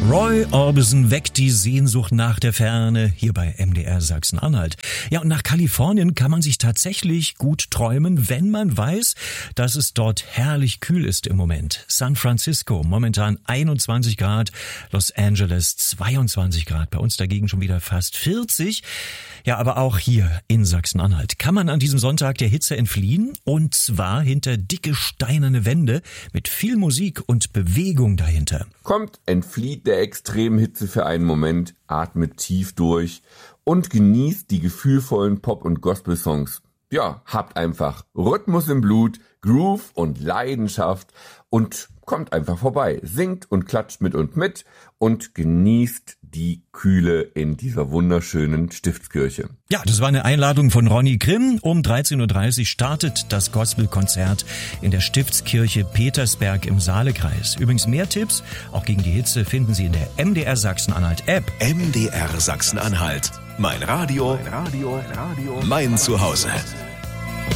Roy Orbison weckt die Sehnsucht nach der Ferne hier bei MDR Sachsen-Anhalt. Ja, und nach Kalifornien kann man sich tatsächlich gut träumen, wenn man weiß, dass es dort herrlich kühl ist im Moment. San Francisco momentan 21 Grad, Los Angeles 22 Grad, bei uns dagegen schon wieder fast 40. Ja, aber auch hier in Sachsen-Anhalt kann man an diesem Sonntag der Hitze entfliehen, und zwar hinter dicke steinerne Wände mit viel Musik und Bewegung dahinter. Kommt, entflieht der extremen Hitze für einen Moment, atmet tief durch und genießt die gefühlvollen Pop- und Gospel-Songs. Ja, habt einfach Rhythmus im Blut, Groove und Leidenschaft und kommt einfach vorbei, singt und klatscht mit und genießt die Kühle in dieser wunderschönen Stiftskirche. Ja, das war eine Einladung von Ronny Grimm. Um 13.30 Uhr startet das Gospelkonzert in der Stiftskirche Petersberg im Saalekreis. Übrigens mehr Tipps, auch gegen die Hitze, finden Sie in der MDR Sachsen-Anhalt App. MDR Sachsen-Anhalt. Mein Radio, mein Zuhause.